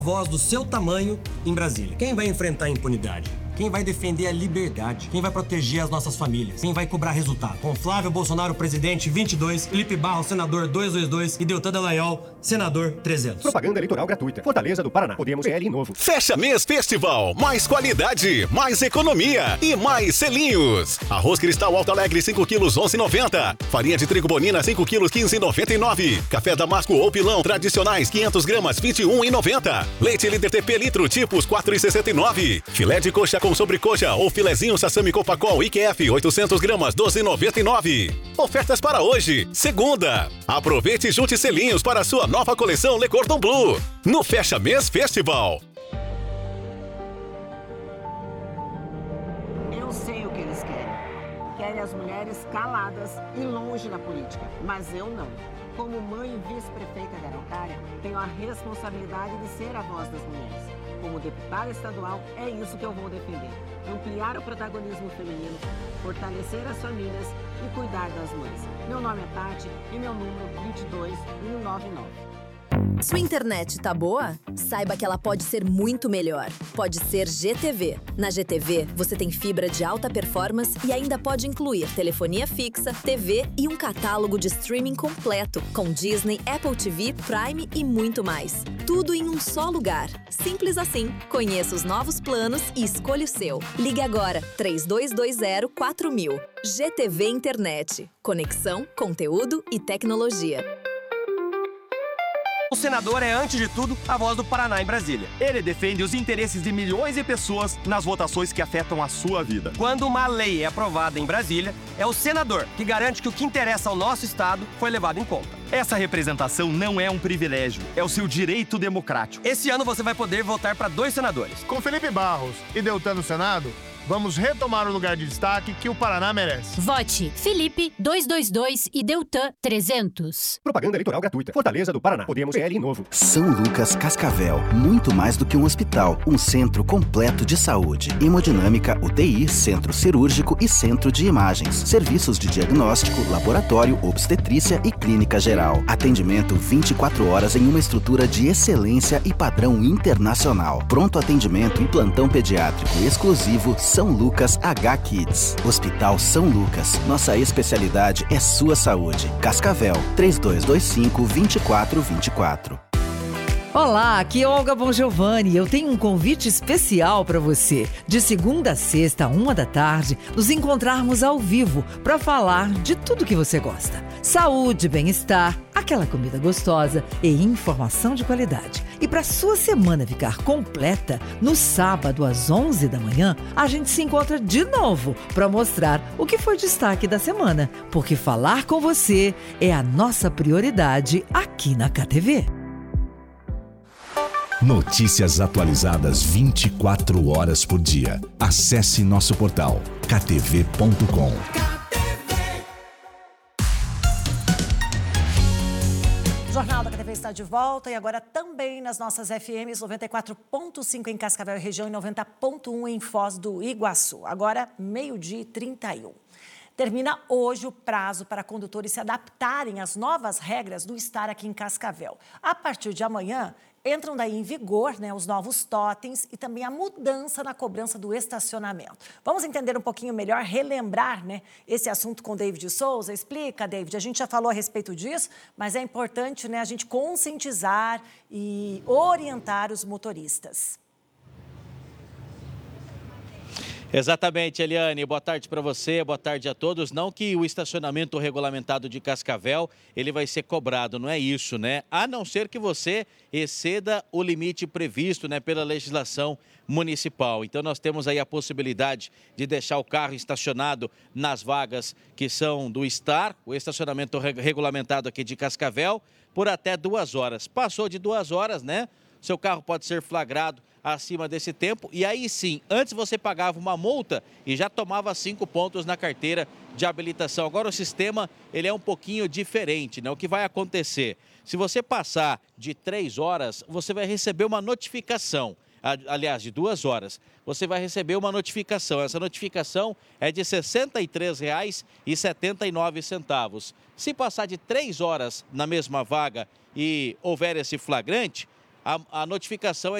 Voz do seu tamanho em Brasília. Quem vai enfrentar a impunidade? Quem vai defender a liberdade? Quem vai proteger as nossas famílias? Quem vai cobrar resultado? Com Flávio Bolsonaro, presidente, 22, Felipe Barros, senador, 222 e Deltan Dallagnol, senador, 300. Propaganda eleitoral gratuita. Fortaleza do Paraná. Podemos PL novo. Fecha mês festival. Mais qualidade, mais economia e mais selinhos. Arroz Cristal Alto Alegre 5 quilos 11,90. Farinha de trigo Bonina 5 quilos 15,99. Café Damasco ou Pilão tradicionais 500 gramas 21,90. Leite Líder TP litro tipos 4,69. Filé de coxa com sobrecoxa ou filezinho Sassami Copacol IQF 800 gramas 12,99. Ofertas para hoje, segunda. Aproveite e junte selinhos para a sua nova coleção Le Cordon Bleu no Fecha Mês Festival. Eu sei o que eles querem. Querem as mulheres caladas e longe da política, mas eu não. Como mãe e vice-prefeita da Araucária, tenho a responsabilidade de ser a voz das mulheres. Como deputada estadual, é isso que eu vou defender. Ampliar o protagonismo feminino, fortalecer as famílias e cuidar das mães. Meu nome é Tati e meu número 22199. Sua internet tá boa? Saiba que ela pode ser muito melhor. Pode ser GTV. Na GTV, você tem fibra de alta performance e ainda pode incluir telefonia fixa, TV e um catálogo de streaming completo, com Disney, Apple TV, Prime e muito mais. Tudo em um só lugar. Simples assim. Conheça os novos planos e escolha o seu. Ligue agora, 3220-4000. GTV Internet. Conexão, conteúdo e tecnologia. O senador é, antes de tudo, a voz do Paraná em Brasília. Ele defende os interesses de milhões de pessoas nas votações que afetam a sua vida. Quando uma lei é aprovada em Brasília, é o senador que garante que o que interessa ao nosso estado foi levado em conta. Essa representação não é um privilégio, é o seu direito democrático. Esse ano você vai poder votar para 2 senadores. Com Felipe Barros e Deltan no Senado, vamos retomar o lugar de destaque que o Paraná merece. Vote Felipe 222 e Deltan 300. Propaganda eleitoral gratuita. Fortaleza do Paraná. Podemos PL novo. São Lucas Cascavel. Muito mais do que um hospital. Um centro completo de saúde. Hemodinâmica, UTI, centro cirúrgico e centro de imagens. Serviços de diagnóstico, laboratório, obstetrícia e clínica geral. Atendimento 24 horas em uma estrutura de excelência e padrão internacional. Pronto atendimento e plantão pediátrico exclusivo São Lucas H-Kids. Hospital São Lucas. Nossa especialidade é sua saúde. Cascavel, 3225-2424. Olá, aqui é Olga Bongiovanni. Eu tenho um convite especial para você. De segunda a sexta, 13h, nos encontrarmos ao vivo para falar de tudo que você gosta. Saúde, bem-estar, aquela comida gostosa e informação de qualidade. E para sua semana ficar completa, no sábado às 11 da manhã, a gente se encontra de novo para mostrar o que foi destaque da semana. Porque falar com você é a nossa prioridade aqui na KTV. Notícias atualizadas 24 horas por dia. Acesse nosso portal ktv.com. O Jornal da KTV está de volta e agora também nas nossas FMs 94.5 em Cascavel e região e 90.1 em Foz do Iguaçu. Agora, 12h31. Termina hoje o prazo para condutores se adaptarem às novas regras do estar aqui em Cascavel. A partir de amanhã, entram daí em vigor, os novos totens e também a mudança na cobrança do estacionamento. Vamos entender um pouquinho melhor, relembrar, esse assunto com David Souza. Explica, David, a gente já falou a respeito disso, mas é importante, a gente conscientizar e orientar os motoristas. Exatamente, Eliane. Boa tarde para você, boa tarde a todos. Não que o estacionamento regulamentado de Cascavel, ele vai ser cobrado, não é isso, A não ser que você exceda o limite previsto, pela legislação municipal. Então, nós temos aí a possibilidade de deixar o carro estacionado nas vagas que são do STAR, o estacionamento regulamentado aqui de Cascavel, por até 2 horas. Passou de 2 horas, Seu carro pode ser flagrado acima desse tempo e aí sim, antes você pagava uma multa e já tomava 5 pontos na carteira de habilitação. Agora o sistema, ele é um pouquinho diferente, O que vai acontecer? Se você passar de 3 horas, você vai receber uma notificação. Aliás, de 2 horas, você vai receber uma notificação. Essa notificação é de R$ 63,79. Se passar de 3 horas na mesma vaga e houver esse flagrante, a notificação é